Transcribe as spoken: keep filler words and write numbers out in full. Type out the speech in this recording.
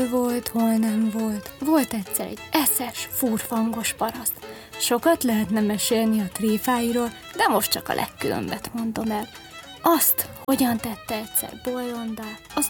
hol volt, hol nem volt. Volt egyszer egy eszes, furfangos paraszt. Sokat lehetne mesélni a tréfáiról, de most csak a legkülönbet mondom el. Azt, hogyan tette egyszer bolondá, az